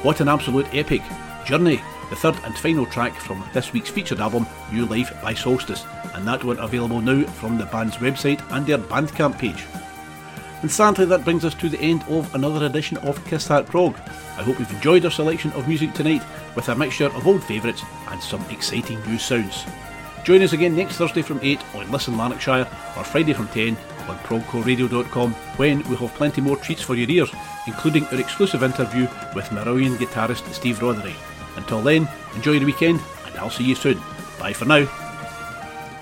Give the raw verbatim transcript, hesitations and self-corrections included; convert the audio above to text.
What an absolute epic. Journey, the third and final track from this week's featured album, New Life by Solstice, and that one available now from the band's website and their Bandcamp page. And sadly that brings us to the end of another edition of Kiss That Prog. I hope you've enjoyed our selection of music tonight with a mixture of old favourites and some exciting new sounds. Join us again next Thursday from eight on Listen Lanarkshire or Friday from ten on progcore radio dot com when we'll have plenty more treats for your ears, including our exclusive interview with Marillion guitarist Steve Rothery. Until then, enjoy the weekend and I'll see you soon. Bye for now.